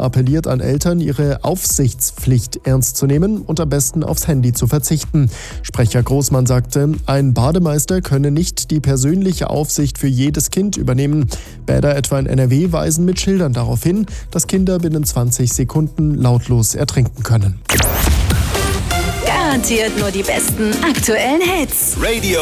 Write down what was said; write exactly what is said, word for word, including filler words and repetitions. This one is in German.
appelliert an Eltern, ihre Aufsichtspflicht ernst zu nehmen und am besten aufs Handy zu verzichten. Sprecher Großmann sagte, ein Bademeister könne nicht die persönliche Aufsicht für jedes Kind übernehmen. Bäder etwa in N R W weisen mit Schildern darauf hin, dass Kinder binnen zwanzig Sekunden lautlos ertrinken können. Garantiert nur die besten aktuellen Hits. Radio